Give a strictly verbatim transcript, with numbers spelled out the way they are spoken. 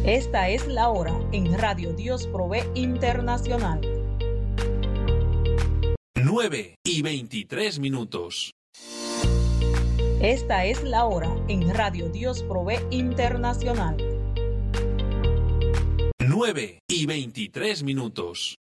Esta es la hora en Radio Dios Provee Internacional. nueve y veintitrés minutos. Esta es la hora en Radio Dios Provee Internacional. nueve y veintitrés minutos.